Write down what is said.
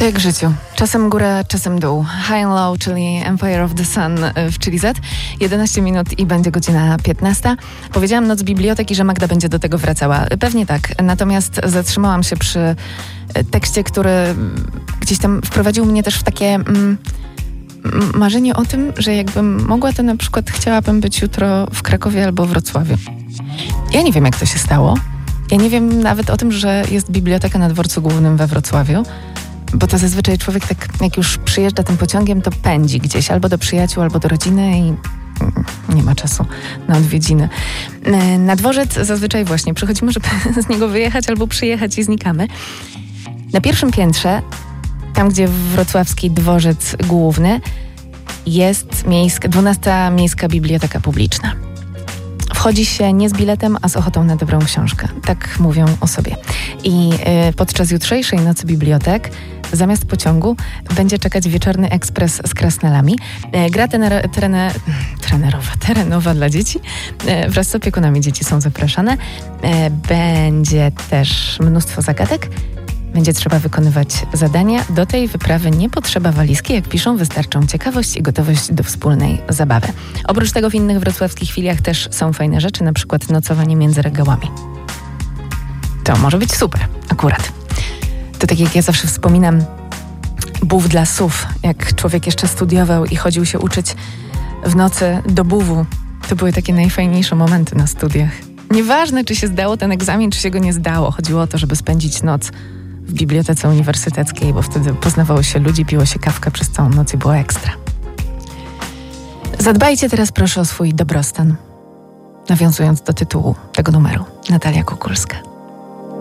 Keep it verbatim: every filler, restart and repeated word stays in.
To jak w życiu. Czasem góra, czasem dół. High and Low, czyli Empire of the Sun w Chili Z. jedenaście minut i będzie godzina piętnasta. Powiedziałam Noc Biblioteki, że Magda będzie do tego wracała. Pewnie tak. Natomiast zatrzymałam się przy tekście, który gdzieś tam wprowadził mnie też w takie mm, marzenie o tym, że jakbym mogła, to na przykład chciałabym być jutro w Krakowie albo Wrocławiu. Ja nie wiem, jak to się stało. Ja nie wiem nawet o tym, że jest biblioteka na dworcu głównym we Wrocławiu. Bo to zazwyczaj człowiek tak, jak już przyjeżdża tym pociągiem, to pędzi gdzieś albo do przyjaciół, albo do rodziny i nie ma czasu na odwiedziny. Na dworzec zazwyczaj właśnie przychodzimy, żeby z niego wyjechać albo przyjechać i znikamy. Na pierwszym piętrze, tam gdzie wrocławski dworzec główny, jest miejska, dwunasta Miejska Biblioteka Publiczna. Wchodzi się nie z biletem, a z ochotą na dobrą książkę. Tak mówią o sobie. I y, podczas jutrzejszej Nocy Bibliotek zamiast pociągu będzie czekać wieczorny ekspres z krasnalami. Y, gra tener, terene, trenerowa, terenowa dla dzieci. Y, wraz z opiekunami dzieci są zapraszane. Y, będzie też mnóstwo zagadek. Będzie trzeba wykonywać zadania. Do tej wyprawy nie potrzeba walizki, jak piszą, wystarczą ciekawość i gotowość do wspólnej zabawy. Oprócz tego w innych wrocławskich filiach też są fajne rzeczy, na przykład nocowanie między regałami. To może być super, akurat. To tak jak ja zawsze wspominam, bów dla sów. Jak człowiek jeszcze studiował i chodził się uczyć w nocy do buwu, to były takie najfajniejsze momenty na studiach. Nieważne, czy się zdało ten egzamin, czy się go nie zdało. Chodziło o to, żeby spędzić noc w bibliotece uniwersyteckiej, bo wtedy poznawało się ludzi, piło się kawkę przez całą noc i było ekstra. Zadbajcie teraz proszę o swój dobrostan. Nawiązując do tytułu tego numeru. Natalia Kukulska.